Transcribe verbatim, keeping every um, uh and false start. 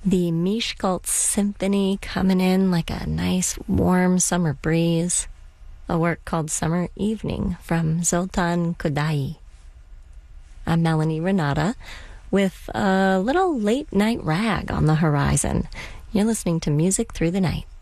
The Miskolc Symphony coming in like a nice warm summer breeze. A work called Summer Evening from Zoltan Kodaly. I'm Melanie Renata with a little late night rag on the horizon. You're listening to Music Through the Night.